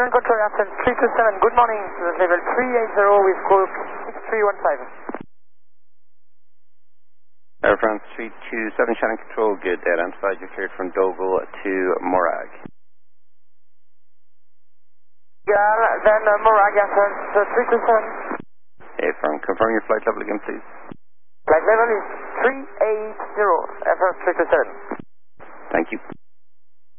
Control Air France 327, good morning, level 380 with squawk 6315. Air France 327, Shannon Control, good day. Identified, you're cleared from Dogle to Morag. Yeah, then Morag, Air France 327. Hey, firm, confirm your flight level again, please. Flight level is 380, Air France 327. Thank you.